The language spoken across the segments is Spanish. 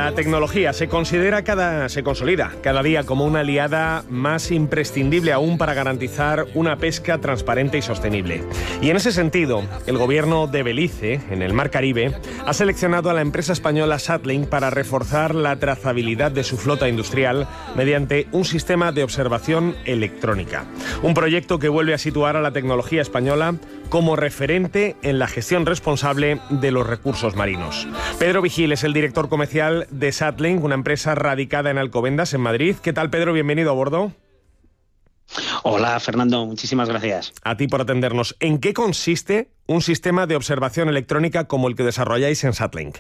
La tecnología se consolida cada día como una aliada más imprescindible aún para garantizar una pesca transparente y sostenible. Y en ese sentido, el gobierno de Belice, en el Mar Caribe, ha seleccionado a la empresa española SatLink para reforzar la trazabilidad de su flota industrial mediante un sistema de observación electrónica. Un proyecto que vuelve a situar a la tecnología española como referente en la gestión responsable de los recursos marinos. Pedro Vigil es el director comercial de SatLink, una empresa radicada en Alcobendas, en Madrid. ¿Qué tal, Pedro? Bienvenido a bordo. Hola, Fernando. Muchísimas gracias. A ti por atendernos. ¿En qué consiste un sistema de observación electrónica como el que desarrolláis en SatLink?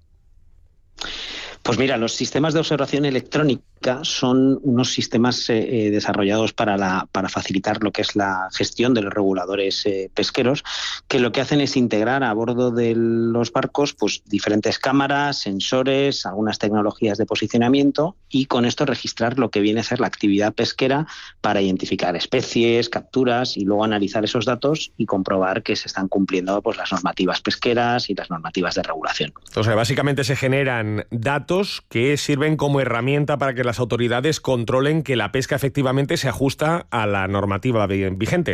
Pues mira, los sistemas de observación electrónica son unos sistemas desarrollados para facilitar lo que es la gestión de los reguladores pesqueros, que lo que hacen es integrar a bordo de los barcos pues diferentes cámaras, sensores, algunas tecnologías de posicionamiento, y con esto registrar lo que viene a ser la actividad pesquera para identificar especies, capturas, y luego analizar esos datos y comprobar que se están cumpliendo pues las normativas pesqueras y las normativas de regulación. O sea, básicamente se generan datos que sirven como herramienta para que las autoridades controlen que la pesca efectivamente se ajusta a la normativa vigente.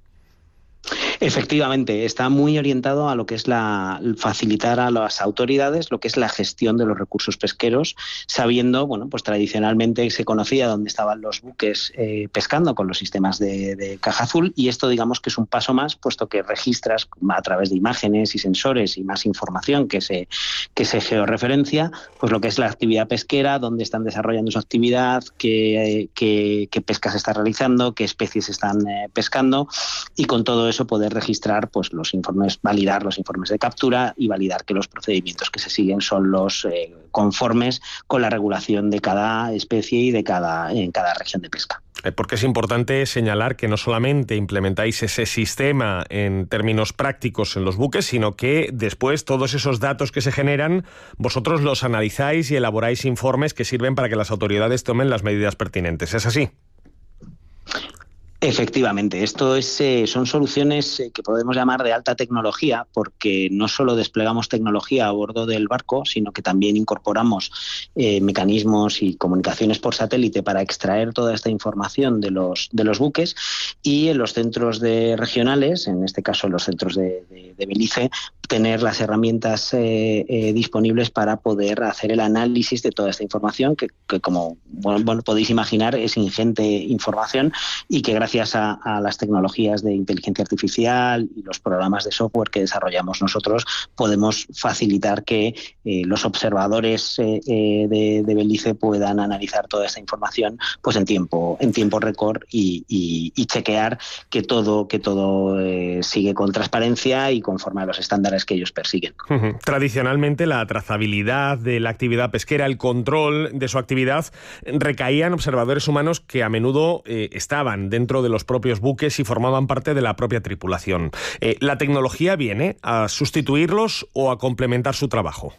Efectivamente, está muy orientado a lo que es facilitar a las autoridades lo que es la gestión de los recursos pesqueros, sabiendo, bueno, pues tradicionalmente se conocía dónde estaban los buques pescando con los sistemas de caja azul, y esto digamos que es un paso más, puesto que registras a través de imágenes y sensores y más información que se georreferencia, pues lo que es la actividad pesquera, dónde están desarrollando su actividad, qué pesca se está realizando, qué especies están pescando, y con todo eso poder registrar pues los informes, validar los informes de captura y validar que los procedimientos que se siguen son los conformes con la regulación de cada especie y en cada región de pesca. Porque es importante señalar que no solamente implementáis ese sistema en términos prácticos en los buques, sino que después todos esos datos que se generan, vosotros los analizáis y elaboráis informes que sirven para que las autoridades tomen las medidas pertinentes. ¿Es así? Efectivamente, esto son soluciones que podemos llamar de alta tecnología, porque no solo desplegamos tecnología a bordo del barco, sino que también incorporamos mecanismos y comunicaciones por satélite para extraer toda esta información de los buques, y en los centros regionales, en este caso en los centros de Belice, tener las herramientas disponibles para poder hacer el análisis de toda esta información, que como bueno, podéis imaginar, es ingente información, y que gracias a las tecnologías de inteligencia artificial y los programas de software que desarrollamos nosotros, podemos facilitar que los observadores de Belice puedan analizar toda esta información pues en tiempo récord y chequear que todo sigue con transparencia y conforme a los estándares que ellos persiguen. Tradicionalmente la trazabilidad de la actividad pesquera, el control de su actividad, recaía en observadores humanos que a menudo estaban dentro de los propios buques y formaban parte de la propia tripulación. ¿La tecnología viene a sustituirlos o a complementar su trabajo?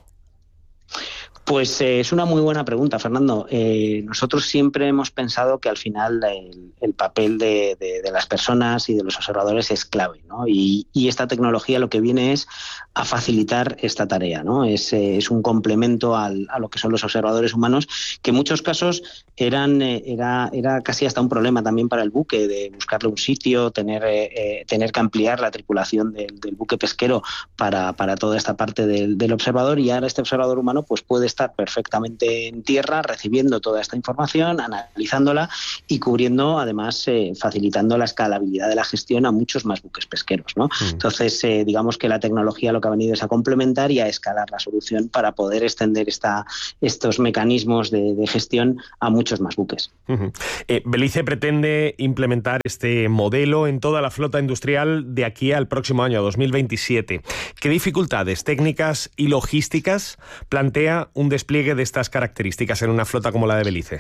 Pues es una muy buena pregunta, Fernando. Nosotros siempre hemos pensado que al final el papel de las personas y de los observadores es clave, ¿no? Y esta tecnología lo que viene es a facilitar esta tarea, ¿no? Es un complemento a lo que son los observadores humanos, que en muchos casos era casi hasta un problema también para el buque, de buscarle un sitio, tener que ampliar la tripulación del buque pesquero para toda esta parte del observador, y ahora este observador humano pues puede estar perfectamente en tierra recibiendo toda esta información, analizándola y cubriendo, además facilitando la escalabilidad de la gestión a muchos más buques pesqueros, ¿no? Entonces digamos que la tecnología lo que ha venido es a complementar y a escalar la solución para poder extender estos mecanismos de gestión a muchos más buques. Belice pretende implementar este modelo en toda la flota industrial de aquí al próximo año, 2027. ¿Qué dificultades técnicas y logísticas plantea un despliegue de estas características en una flota como la de Belice?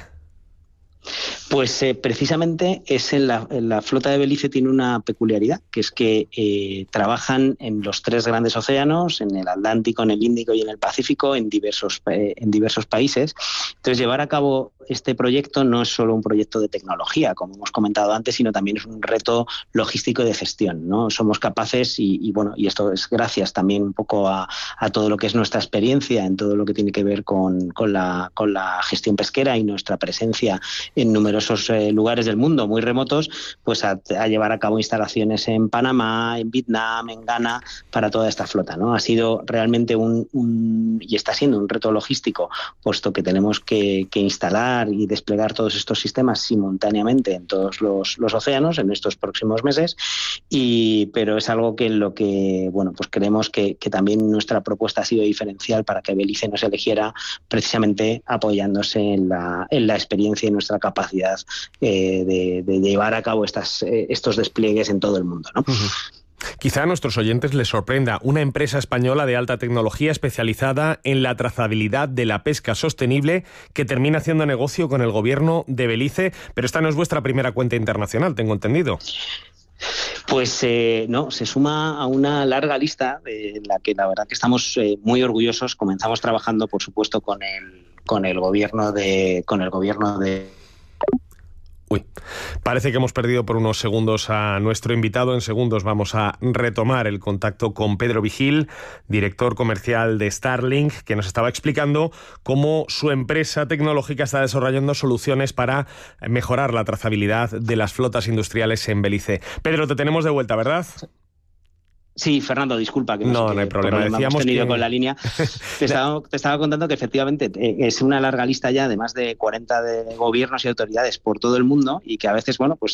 Pues precisamente en la flota de Belice tiene una peculiaridad, que es que trabajan en los tres grandes océanos, en el Atlántico, en el Índico y en el Pacífico, en diversos países. Entonces, llevar a cabo este proyecto no es solo un proyecto de tecnología, como hemos comentado antes, sino también es un reto logístico y de gestión, ¿no? Somos capaces, y esto es gracias también un poco a todo lo que es nuestra experiencia en todo lo que tiene que ver con la gestión pesquera y nuestra presencia en numerosos lugares del mundo muy remotos, pues a llevar a cabo instalaciones en Panamá, en Vietnam, en Ghana, para toda esta flota, ¿no? Ha sido realmente y está siendo un reto logístico, puesto que tenemos que instalar y desplegar todos estos sistemas simultáneamente en todos los océanos en estos próximos meses, pero es algo que en lo que pues creemos que también nuestra propuesta ha sido diferencial para que Belice nos eligiera, precisamente apoyándose en la experiencia y nuestra capacidad de llevar a cabo estos despliegues en todo el mundo, ¿no? Uh-huh. Quizá a nuestros oyentes les sorprenda una empresa española de alta tecnología especializada en la trazabilidad de la pesca sostenible que termina haciendo negocio con el gobierno de Belice, pero esta no es vuestra primera cuenta internacional, tengo entendido. Pues no, se suma a una larga lista de la que la verdad que estamos muy orgullosos. Comenzamos trabajando, por supuesto, con el gobierno de Uy, parece que hemos perdido por unos segundos a nuestro invitado. En segundos vamos a retomar el contacto con Pedro Vigil, director comercial de Starlink, que nos estaba explicando cómo su empresa tecnológica está desarrollando soluciones para mejorar la trazabilidad de las flotas industriales en Belice. Pedro, te tenemos de vuelta, ¿verdad? Sí, Fernando, disculpa que no hay problema. Hemos tenido con la línea. Te estaba contando que efectivamente es una larga lista ya de más de 40 de gobiernos y autoridades por todo el mundo, y que a veces, no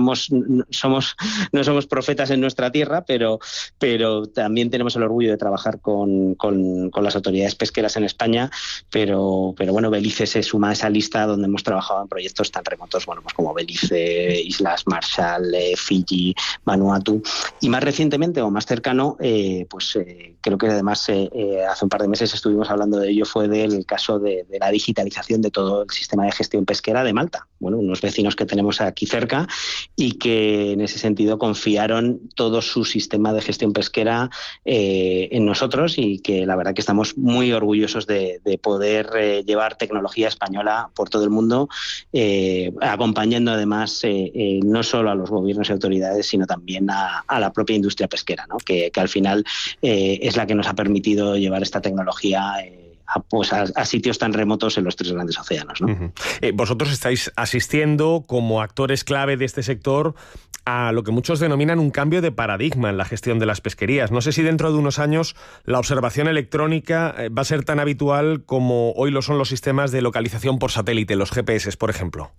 somos profetas en nuestra tierra, pero también tenemos el orgullo de trabajar con las autoridades pesqueras en España, pero Belice se suma a esa lista donde hemos trabajado en proyectos tan remotos, pues como Belice, Islas Marshall, Fiji, Vanuatu, y más recientemente o más cercano, creo que además hace un par de meses estuvimos hablando de ello, fue del caso de la digitalización de todo el sistema de gestión pesquera de Malta. Unos vecinos que tenemos aquí cerca y que en ese sentido confiaron todo su sistema de gestión pesquera en nosotros, y que la verdad que estamos muy orgullosos de poder llevar tecnología española por todo el mundo, acompañando además no solo a los gobiernos y autoridades, sino también a la propia industria pesquera, ¿no? Que al final es la que nos ha permitido llevar esta tecnología a sitios tan remotos en los 3 grandes océanos, ¿no? Uh-huh. Vosotros estáis asistiendo como actores clave de este sector a lo que muchos denominan un cambio de paradigma en la gestión de las pesquerías. No sé si dentro de unos años la observación electrónica va a ser tan habitual como hoy lo son los sistemas de localización por satélite, los GPS, por ejemplo.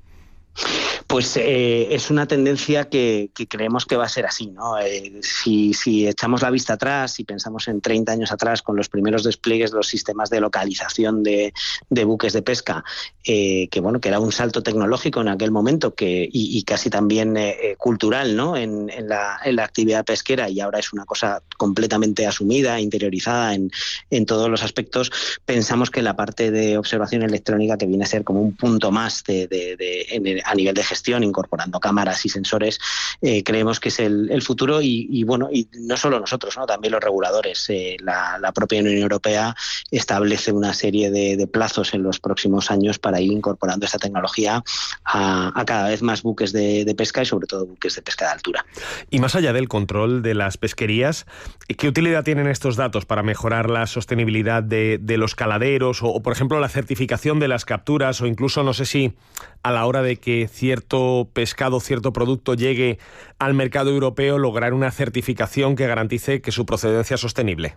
Pues es una tendencia que creemos que va a ser así, ¿no? Si echamos la vista atrás y pensamos en 30 años atrás, con los primeros despliegues de los sistemas de localización de buques de pesca, que era un salto tecnológico en aquel momento y casi también cultural, ¿no? En la actividad pesquera, y ahora es una cosa completamente asumida, interiorizada en todos los aspectos. Pensamos que la parte de observación electrónica, que viene a ser como un punto más a nivel de gestión, incorporando cámaras y sensores, creemos que es el futuro, y no solo nosotros, ¿no? También los reguladores. La propia Unión Europea establece una serie de plazos en los próximos años para ir incorporando esta tecnología a cada vez más buques de pesca, y sobre todo buques de pesca de altura. Y más allá del control de las pesquerías, ¿qué utilidad tienen estos datos para mejorar la sostenibilidad de los caladeros o, por ejemplo, la certificación de las capturas, o incluso, no sé si a la hora de que cierto pescado, cierto producto llegue al mercado europeo, lograr una certificación que garantice que su procedencia es sostenible?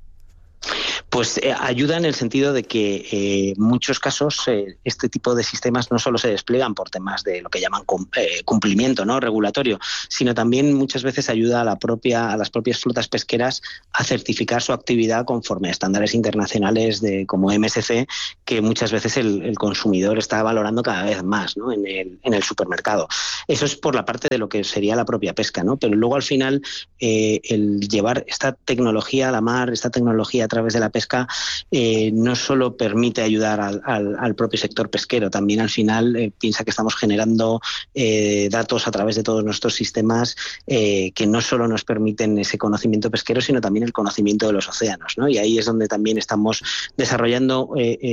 Pues ayuda en el sentido de que en muchos casos este tipo de sistemas no solo se despliegan por temas de lo que llaman cumplimiento, ¿no? Regulatorio, sino también muchas veces ayuda a las propias flotas pesqueras a certificar su actividad conforme a estándares internacionales como MSC, que muchas veces el consumidor está valorando cada vez más, ¿no? en el supermercado. Eso es por la parte de lo que sería la propia pesca, ¿no? Pero luego al final el llevar esta tecnología a la mar, esta tecnología a través de la pesca, pesca no solo permite ayudar al propio sector pesquero, también al final piensa que estamos generando datos a través de todos nuestros sistemas que no solo nos permiten ese conocimiento pesquero, sino también el conocimiento de los océanos, ¿no? Y ahí es donde también estamos desarrollando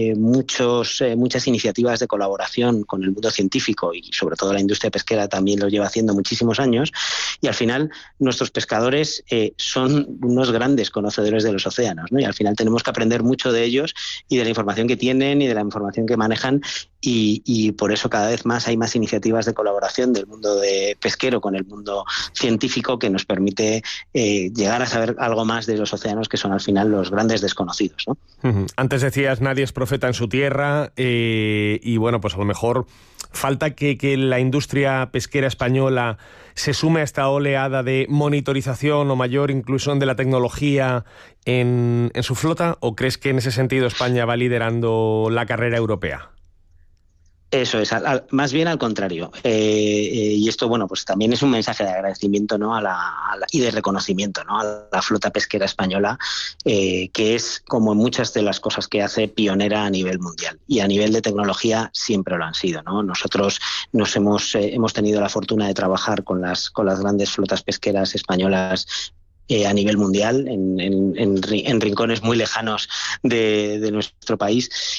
muchas iniciativas de colaboración con el mundo científico, y sobre todo la industria pesquera también lo lleva haciendo muchísimos años, y al final nuestros pescadores son unos grandes conocedores de los océanos, ¿no? Y al final tenemos que aprender mucho de ellos y de la información que tienen y de la información que manejan, y por eso cada vez más hay más iniciativas de colaboración del mundo pesquero con el mundo científico que nos permite llegar a saber algo más de los océanos, que son al final los grandes desconocidos, ¿no? Antes decías, nadie es profeta en su tierra, y bueno, pues a lo mejor falta que la industria pesquera española se sume a esta oleada de monitorización o mayor inclusión de la tecnología en su flota, ¿o crees que en ese sentido España va liderando la carrera europea? Eso es, más bien al contrario. Y esto, bueno, pues también es un mensaje de agradecimiento, ¿no? Y de reconocimiento, ¿no? A la flota pesquera española, que es, como en muchas de las cosas que hace, pionera a nivel mundial. Y a nivel de tecnología siempre lo han sido, ¿no? Nosotros hemos tenido la fortuna de trabajar con las grandes flotas pesqueras españolas a nivel mundial, en rincones muy lejanos de nuestro país,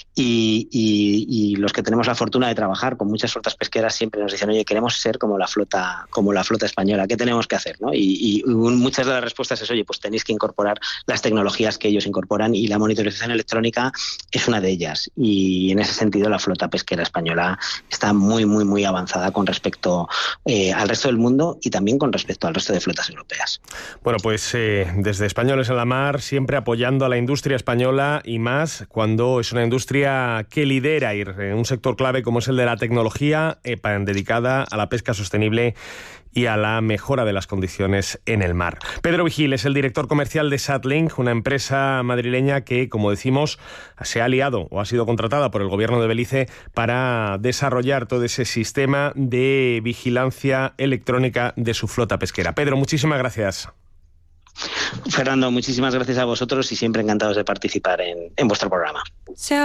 y los que tenemos la fortuna de trabajar con muchas flotas pesqueras siempre nos dicen: oye, queremos ser como la flota española, ¿qué tenemos que hacer, ¿no? Y muchas de las respuestas es: oye, pues tenéis que incorporar las tecnologías que ellos incorporan, y la monitorización electrónica es una de ellas, y en ese sentido la flota pesquera española está muy, muy, muy avanzada con respecto al resto del mundo, y también con respecto al resto de flotas europeas. Bueno, pues desde Españoles en la Mar, siempre apoyando a la industria española, y más cuando es una industria que lidera un sector clave como es el de la tecnología, dedicada a la pesca sostenible y a la mejora de las condiciones en el mar. Pedro Vigil es el director comercial de SatLink, una empresa madrileña que, como decimos, se ha aliado o ha sido contratada por el gobierno de Belice para desarrollar todo ese sistema de vigilancia electrónica de su flota pesquera. Pedro, muchísimas gracias. Fernando, muchísimas gracias a vosotros, y siempre encantados de participar en vuestro programa.